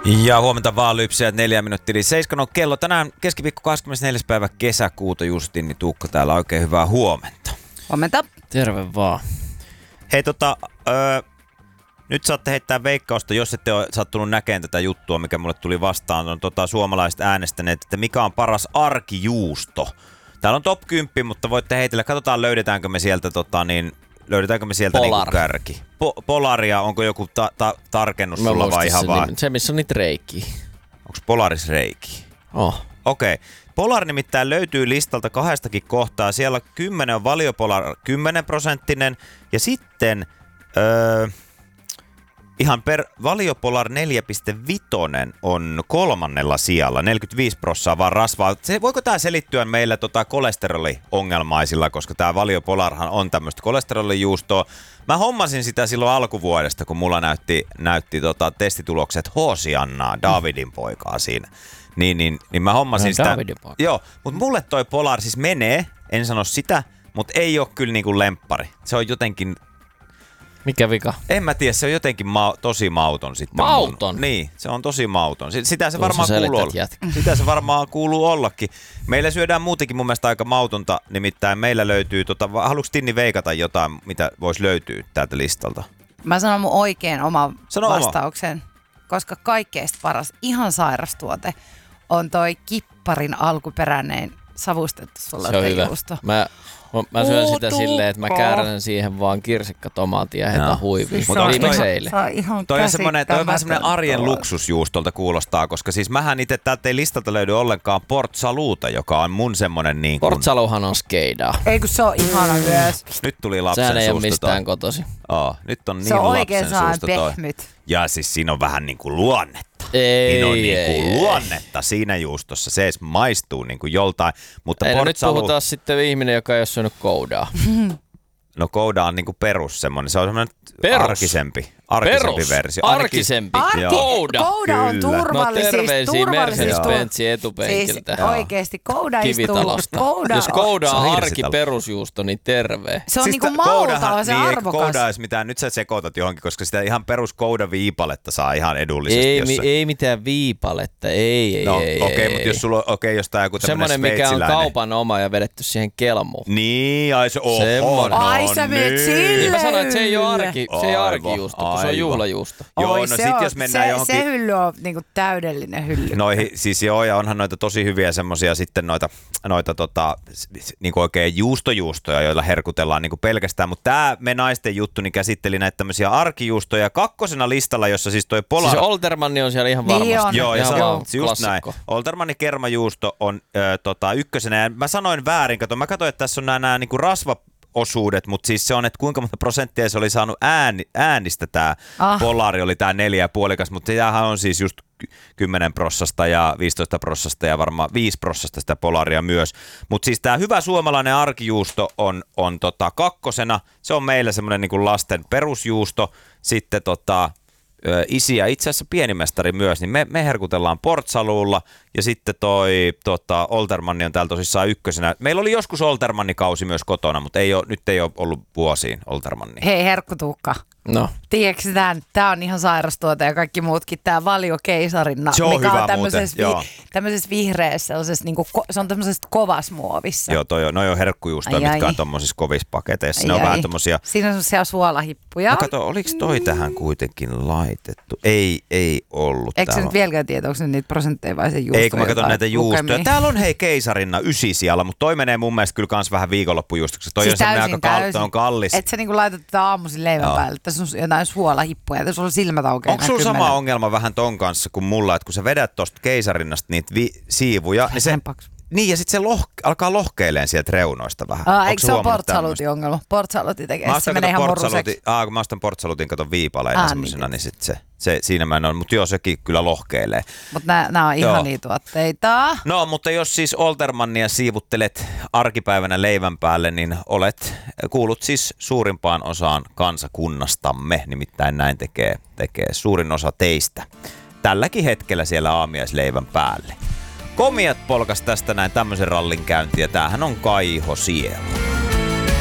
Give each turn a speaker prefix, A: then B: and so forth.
A: Ja huomenta vaan lypsäjät 4 minuuttia yli 7 on kello. Tänään keskiviikko 24. päivä kesäkuuta Justin, niin Tuukka täällä oikein hyvää huomenta.
B: Huomenta.
C: Terve vaan.
A: Hei nyt saatte heittää veikkausta, jos ette ole sattunut näkemään tätä juttua, mikä mulle tuli vastaan. On suomalaiset äänestäneet, että mikä on paras arkijuusto. Täällä on top 10, mutta voitte heitellä. Katsotaan löydetäänkö me sieltä niinku kärki. Polaria, onko joku tarkennus sulla vai ihan vaan?
C: Se, missä on niitä reikiä.
A: Onko Polaris reiki? Okei. Polar nimittäin löytyy listalta 2 kohtaa. Siellä 10 on Valiopolar 10% ja sitten ihan Valiopolar 4.5 on 3. sijalla, 45% vaan rasvaa. Voiko tämä selittyä meillä kolesteroli-ongelmaisilla, koska tämä Valiopolarhan on tämmöistä kolesterolijuustoa. Mä hommasin sitä silloin alkuvuodesta, kun mulla näytti testitulokset Hoosiannaa, Davidin poikaa siinä. Niin mä hommasin sitä. Joo, mutta mulle toi Polar siis menee, en sano sitä, mutta ei ole kyllä niinku lemppari. Se on jotenkin...
C: Mikä vika?
A: En mä tiedä, se on jotenkin tosi mauton sitten.
C: Mauton?
A: Niin, se on tosi mauton. Sitä se varmaan kuuluu olla. Sitä se varmaan kuuluu ollakin. Meillä syödään muutenkin mun mielestä aika mautonta, nimittäin meillä löytyy, haluatko Tinni veikata jotain, mitä voisi löytyä täältä listalta?
B: Mä sanon mun oikein oman vastauksen, koska kaikkeista paras, ihan sairas tuote on toi Kipparin alkuperäinen savustettu sulattejuusto.
C: Mä syön sitä silleen, että mä käärän siihen vaan kirsikkatomaatia ja heitä huiviin.
B: Mutta viimeksi eilen.
A: Toi on vähän semmoinen arjen luksusjuustolta kuulostaa, koska siis mähän itse täältä ei listalta löydy ollenkaan Port Saluta, joka on mun semmonen niin kuin...
C: Port Saluhan on skeidaa.
B: Ei kun se on ihana myös.
A: Nyt tuli lapsen suusta.
C: Sehän ei ole mistään kotosi.
A: Nyt on niin
B: se on
A: lapsen suusta toi.
B: Pehmyt.
A: Ja siis siinä on vähän niinku luonnetta. Luonnetta siinä juustossa. Se edes maistuu niinku joltain. Mutta
C: nyt puhutaan sitten ihminen, joka ei ole syönyt koudaa.
A: No kouda on niinku perus semmoinen. Se on semmoinen arkisempi versio.
C: Arkisempi. Kouda.
B: Kouda on turvallisis.
C: No terveisiä Mercedes-Benzin etupenkiltä.
B: Siis oikeesti kouda
C: Kivitalosta. Jos kouda on arkiperusjuusto, niin terve.
B: Se on siis niinku malta, on se arvokas.
A: Kouda olisi mitään, nyt sä sekoitat johonkin, koska sitä ihan perus kouda-viipaletta saa ihan edullisesti.
C: Ei mitään viipaletta, ei.
A: Okei, mutta jos sulla on tää joku tämmönen sveitsiläinen.
C: Semmoinen, mikä on kaupan oma ja vedetty siihen kelmuun.
A: Niin,
B: ai sä menet silleen.
C: Niin mä sanoin, että se ei ole arkijuusto, kun se on juhlajuusto.
A: Joo, no sit jos mennään johonkin...
B: Se hylly on niinku täydellinen hylly.
A: Siis joo, ja onhan noita tosi hyviä semmosia sitten noita niinku oikein juustoja, joilla herkutellaan niinku pelkästään. Mutta tää me naisten juttu niin käsitteli näitä tämmöisiä arkijuustoja 2. listalla, jossa siis toi Polar...
C: Siis Oltermanni on siellä ihan varmasti.
B: Niin on.
A: Joo, ja
C: just
A: näin. Oltermanni kermajuusto on 1. Ja mä sanoin väärin, mä katsoin, että tässä on nämä niinku rasvaosuudet, mutta siis se on, että kuinka monta prosenttia se oli saanut äänistä tämä Polari, oli tämä 4,5, mutta tämähän on siis just 10% ja 15% ja varmaan 5% sitä Polaria myös. Mutta siis tämä hyvä suomalainen arkijuusto on 2. Se on meillä semmoinen niinku lasten perusjuusto. Sitten isi ja itse asiassa pienimestari myös, niin me herkutellaan Port Salulla ja sitten toi Oltermanni on täällä tosissaan 1. Meillä oli joskus Oltermanni-kausi myös kotona, mutta nyt ei ole ollut vuosiin Oltermanni.
B: Hei Herkku Tuukka.
C: No.
B: Tiedätkö tää on ihan sairas tuote ja kaikki muutkin, tää Valio-keisarinna,
A: se on
B: mikä
A: hyvä
B: on tämmöisessä vihreässä, se on tämmöisessä kovassa muovissa.
A: Joo, noi on herkkujuustoja, mitkä on tommosissa kovissa paketeissa. Ne on vähän tommosia...
B: Siinä on semmosia suolahippuja.
A: No kato, oliks toi tähän kuitenkin laitettu? Ei ollut.
B: Eikö se nyt vieläkään tiedä, onko ne niitä prosentteja vai se juusto?
A: Ei, kun mä katson näitä juustoja. Täällä on keisarinna 9 sijalla, mutta toi menee mun mielestä kyllä kans vähän viikonloppujuustoksi. Toi
B: siis
A: on aika on kallis.
B: Et sä niinku laitat tätä aamuisin leivän päälle. Tässä on jotain suolahippuja, tässä on silmät aukeaa.
A: Onko sulla sama ongelma vähän ton kanssa kuin mulla, että kun sä vedät tosta keisarinnasta niitä siivuja, niin se... Niin, ja sitten se alkaa lohkeileen sieltä reunoista vähän.
B: Eikö se ole Port Salutin ongelma? Port Salutin tekee, se menee ihan morruseksi.
A: Kun mä ostan Port Salutin, katon viipaleina semmoisena, niin sitten se siinä mä en ole. Mutta joo, sekin kyllä lohkeilee.
B: Mutta nämä on ihania tuotteita.
A: No, mutta jos siis Oltermannia siivuttelet arkipäivänä leivän päälle, niin kuulut siis suurimpaan osaan kansakunnastamme. Nimittäin näin tekee suurin osa teistä. Tälläkin hetkellä siellä aamiaisleivän päälle. Komiat polkas tästä näin tämmöisen rallin käyntiä. Tämähän on Kaiho siellä.